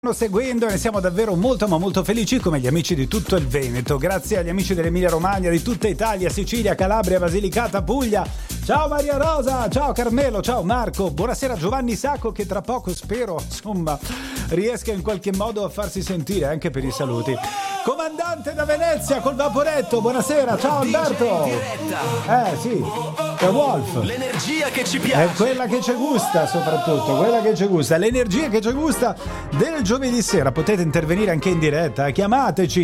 Seguendo e ne siamo davvero molto ma molto felici, come gli amici di tutto il Veneto, grazie agli amici dell'Emilia Romagna, di tutta Italia, Sicilia, Calabria, Basilicata, Puglia. Ciao Maria Rosa, ciao Carmelo, ciao Marco, buonasera Giovanni Sacco, che tra poco spero insomma riesca in qualche modo a farsi sentire anche per i saluti. Comandante da Venezia col vaporetto, buonasera, ciao Alberto. Sì, è Wolf. L'energia che ci piace. È quella che ci gusta, soprattutto, quella che ci gusta, l'energia che ci gusta del giovedì sera. Potete intervenire anche in diretta, chiamateci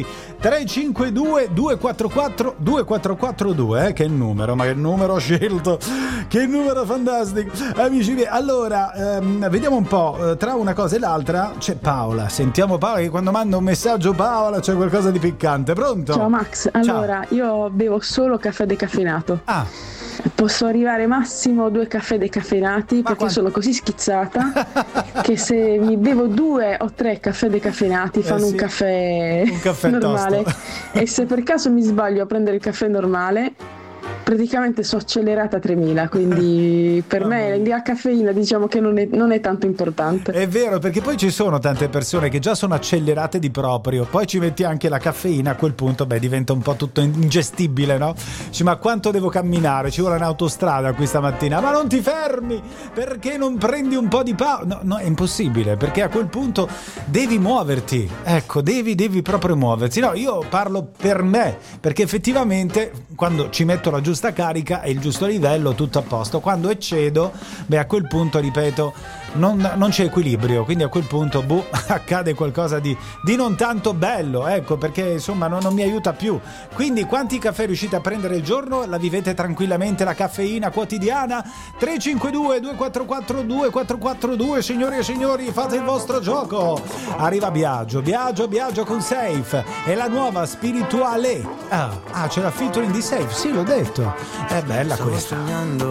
352 244 2442, che è il numero, ma che numero scelto, che numero fantastico, amici miei. Allora, vediamo un po', tra una cosa e l'altra c'è Paola, sentiamo Paola, che quando manda un messaggio Paola c'è qualcosa di piccante. Pronto? Ciao Max, allora ciao. Io bevo solo caffè decaffeinato. Posso arrivare massimo 2 caffè decaffeinati, perché sono così schizzata che se mi bevo 2 o 3 caffè decaffeinati fanno sì. un caffè normale tosto. E se per caso mi sbaglio a prendere il caffè normale, praticamente sono accelerata a 3000, quindi per me la caffeina diciamo che non è tanto importante. È vero, perché poi ci sono tante persone che già sono accelerate di proprio, poi ci metti anche la caffeina, a quel punto diventa un po' tutto ingestibile, no? Ma quanto devo camminare? Ci vuole un'autostrada qui stamattina, ma non ti fermi, perché non prendi un po' di pausa? No, è impossibile, perché a quel punto devi muoverti, ecco, devi proprio muoversi. No, io parlo per me, perché effettivamente quando ci metto la giusta carica e il giusto livello, tutto a posto. Quando eccedo, a quel punto, ripeto, non c'è equilibrio, quindi a quel punto accade qualcosa di non tanto bello, ecco, perché insomma non mi aiuta più. Quindi quanti caffè riuscite a prendere al giorno? La vivete tranquillamente la caffeina quotidiana? 352 244 2442, signori e signori, fate il vostro gioco. Arriva Biagio con Safe, è la nuova spirituale. C'è la featuring di Safe, sì, l'ho detto, è bella questa.